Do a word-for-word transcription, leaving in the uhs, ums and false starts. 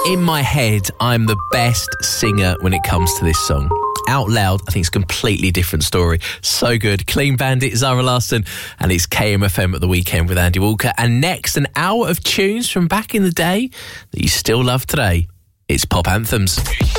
In my head, I'm the best singer when it comes to this song. Out loud, I think it's a completely different story. So good. Clean Bandit, Zara Larsson, and it's K M F M at the weekend with Andy Walker. And next, an hour of tunes from back in the day that you still love today. It's Pop Anthems.